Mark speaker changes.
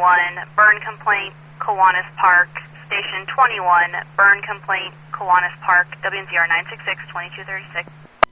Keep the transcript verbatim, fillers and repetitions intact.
Speaker 1: twenty-one, burn complaint, Kiwanis Park. Station twenty-one, burn complaint, Kiwanis Park, W N Z R nine six six, twenty-two thirty-six.